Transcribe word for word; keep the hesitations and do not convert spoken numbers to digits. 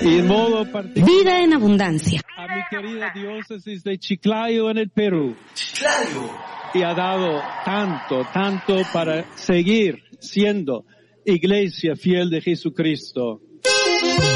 Y en modo particular, Vida en abundancia. a mi querida diócesis de Chiclayo en el Perú. Chiclayo. Y ha dado tanto, tanto para seguir siendo iglesia fiel de Jesucristo.